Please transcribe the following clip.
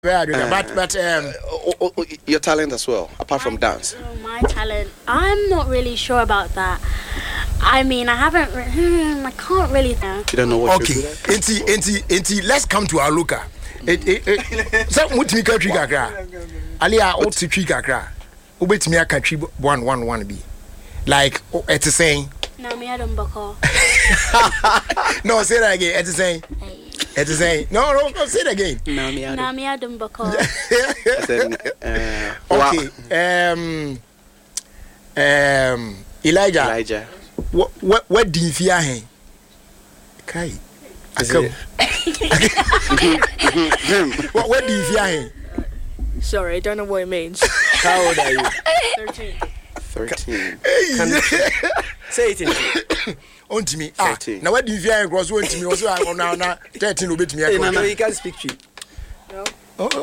But your talent as well, apart from dance. My talent, I'm not really sure about that. I mean, I can't really. You don't know what okay. you're good at? Let's come to our looker. So much me country kakra. Alia ought to tree kakra. Ubet me a country 1 be. Like it's saying. No, me I don't buckle. No, say that again. It's saying. It's saying. No, say it again. No, me I don't buckle. Okay. Elijah. What do you fear him? Kai. What do you fear him? Sorry, I don't know what it means. How old are you? 13. Say it in. On to me. Now what do you fear? Cross one to me. Also, now 13 will be to me. No, you can't speak to you. Oh.